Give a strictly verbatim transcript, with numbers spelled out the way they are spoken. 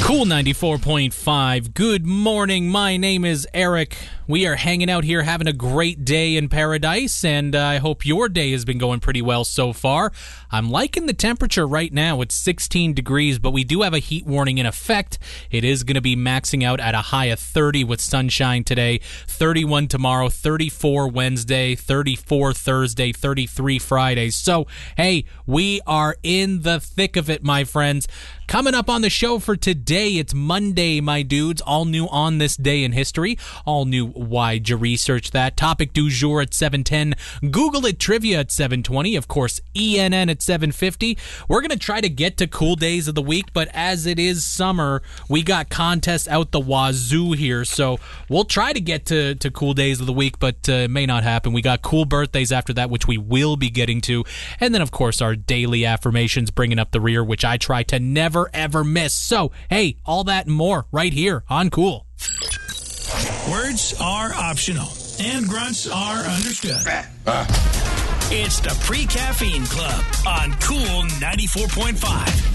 Cool ninety-four point five. Good morning. My name is Eric. We are hanging out here having a great day in paradise, and uh, I hope your day has been going pretty well so far. I'm liking the temperature right now. It's sixteen degrees, but we do have a heat warning in effect. It is going to be maxing out at a high of thirty with sunshine today, thirty-one tomorrow, thirty-four Wednesday, thirty-four Thursday, thirty-three Friday. So, hey, we are in the thick of it, my friends. Coming up on the show for today, it's Monday, my dudes. All new on this day in history. All new why'd you research that. Topic du jour at seven ten. Google it trivia at seven twenty. Of course, E N N at seven fifty. We're going to try to get to cool days of the week, but as it is summer, we got contests out the wazoo here. So we'll try to get to, to cool days of the week, but uh, it may not happen. We got cool birthdays after that, which we will be getting to. And then, of course, our daily affirmations bringing up the rear, which I try to never ever miss. So, hey, all that and more right here on Cool. Words are optional, and grunts are understood. It's the Pre-Caffeine Club on Cool ninety-four point five.